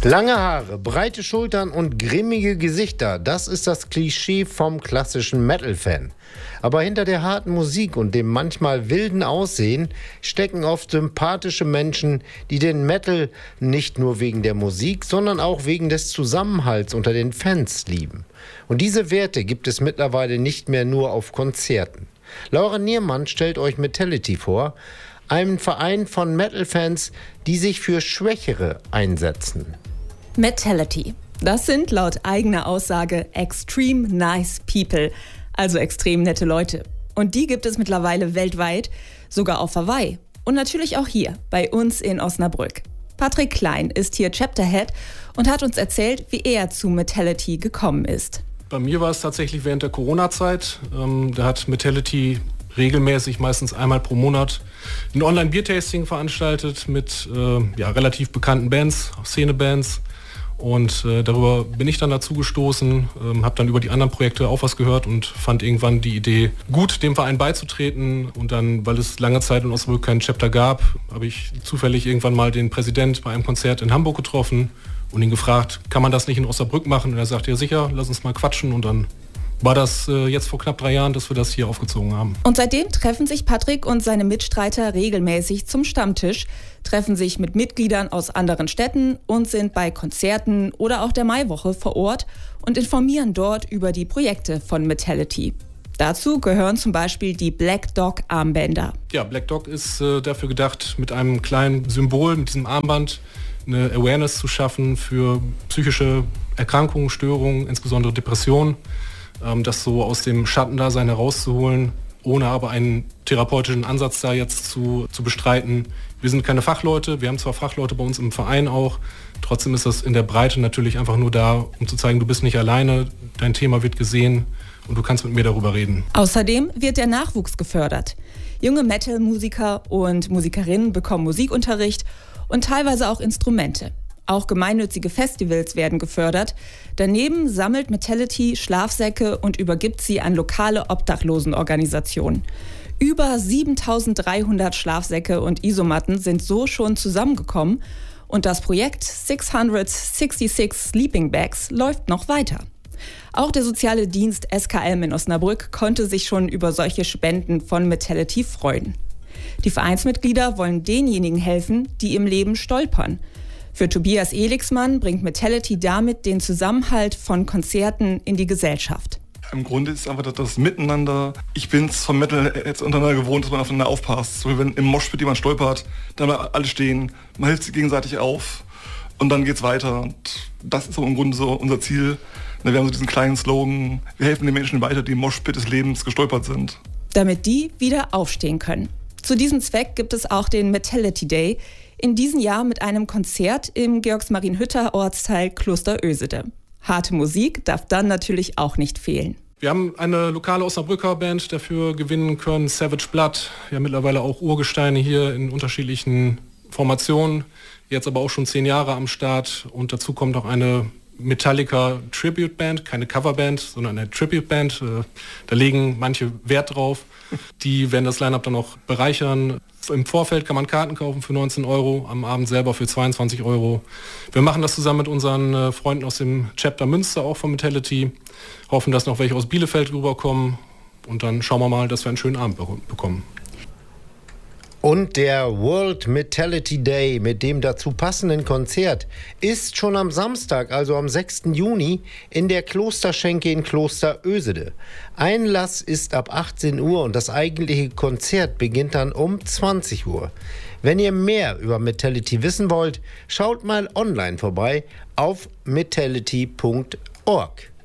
Lange Haare, breite Schultern und grimmige Gesichter, das ist das Klischee vom klassischen Metal-Fan. Aber hinter der harten Musik und dem manchmal wilden Aussehen stecken oft sympathische Menschen, die den Metal nicht nur wegen der Musik, sondern auch wegen des Zusammenhalts unter den Fans lieben. Und diese Werte gibt es mittlerweile nicht mehr nur auf Konzerten. Laura Niermann stellt euch Metality vor, einen Verein von Metal-Fans, die sich für Schwächere einsetzen. Metality. Das sind laut eigener Aussage extreme nice people, also extrem nette Leute. Und die gibt es mittlerweile weltweit, sogar auf Hawaii. Und natürlich auch hier, bei uns in Osnabrück. Patrick Klein ist hier Chapterhead und hat uns erzählt, wie er zu Metality gekommen ist. Bei mir war es tatsächlich während der Corona-Zeit. Da hat Metality regelmäßig, meistens einmal pro Monat, ein Online-Bier-Tasting veranstaltet mit relativ bekannten Bands, Szenebands. Und darüber bin ich dann dazu gestoßen, habe dann über die anderen Projekte auch was gehört und fand irgendwann die Idee gut, dem Verein beizutreten. Und dann, weil es lange Zeit in Osnabrück keinen Chapter gab, habe ich zufällig irgendwann mal den Präsident bei einem Konzert in Hamburg getroffen und ihn gefragt, kann man das nicht in Osnabrück machen? Und er sagte, ja sicher, lass uns mal quatschen. Und dann war das jetzt vor knapp 3 Jahren, dass wir das hier aufgezogen haben. Und seitdem treffen sich Patrick und seine Mitstreiter regelmäßig zum Stammtisch, treffen sich mit Mitgliedern aus anderen Städten und sind bei Konzerten oder auch der Maiwoche vor Ort und informieren dort über die Projekte von Metality. Dazu gehören zum Beispiel die Black Dog Armbänder. Ja, Black Dog ist dafür gedacht, mit einem kleinen Symbol, mit diesem Armband, eine Awareness zu schaffen für psychische Erkrankungen, Störungen, insbesondere Depressionen. Das so aus dem Schattendasein herauszuholen, ohne aber einen therapeutischen Ansatz da jetzt zu bestreiten. Wir sind keine Fachleute, wir haben zwar Fachleute bei uns im Verein auch, trotzdem ist das in der Breite natürlich einfach nur da, um zu zeigen, du bist nicht alleine, dein Thema wird gesehen und du kannst mit mir darüber reden. Außerdem wird der Nachwuchs gefördert. Junge Metal-Musiker und Musikerinnen bekommen Musikunterricht und teilweise auch Instrumente. Auch gemeinnützige Festivals werden gefördert. Daneben sammelt Metality Schlafsäcke und übergibt sie an lokale Obdachlosenorganisationen. Über 7.300 Schlafsäcke und Isomatten sind so schon zusammengekommen. Und das Projekt 666 Sleeping Bags läuft noch weiter. Auch der soziale Dienst SKM in Osnabrück konnte sich schon über solche Spenden von Metality freuen. Die Vereinsmitglieder wollen denjenigen helfen, die im Leben stolpern. Für Tobias Elixmann bringt Metality damit den Zusammenhalt von Konzerten in die Gesellschaft. Im Grunde ist es einfach das Miteinander. Ich bin es vom Metal jetzt untereinander gewohnt, dass man aufeinander aufpasst. So, wenn im Moshpit jemand stolpert, dann bleiben alle stehen, man hilft sich gegenseitig auf und dann geht's weiter. Und das ist so im Grunde so unser Ziel. Wir haben so diesen kleinen Slogan, wir helfen den Menschen weiter, die im Moshpit des Lebens gestolpert sind. Damit die wieder aufstehen können. Zu diesem Zweck gibt es auch den Metality Day, in diesem Jahr mit einem Konzert im Georgsmarienhütter Ortsteil Kloster Ösede. Harte Musik darf dann natürlich auch nicht fehlen. Wir haben eine lokale Osnabrücker Band dafür gewinnen können, Savage Blood. Wir haben mittlerweile auch Urgesteine hier in unterschiedlichen Formationen, jetzt aber auch schon 10 Jahre am Start. Und dazu kommt auch eine Metallica Tribute Band, keine Coverband, sondern eine Tribute Band. Da legen manche Wert drauf. Die werden das Line-Up dann noch bereichern. Im Vorfeld kann man Karten kaufen für 19 €, am Abend selber für 22 €. Wir machen das zusammen mit unseren Freunden aus dem Chapter Münster, auch von Metality. Hoffen, dass noch welche aus Bielefeld rüberkommen. Und dann schauen wir mal, dass wir einen schönen Abend bekommen. Und der World Metality Day mit dem dazu passenden Konzert ist schon am Samstag, also am 6. Juni, in der Klosterschenke in Kloster Ösede. Einlass ist ab 18 Uhr und das eigentliche Konzert beginnt dann um 20 Uhr. Wenn ihr mehr über Metality wissen wollt, schaut mal online vorbei auf metality.org.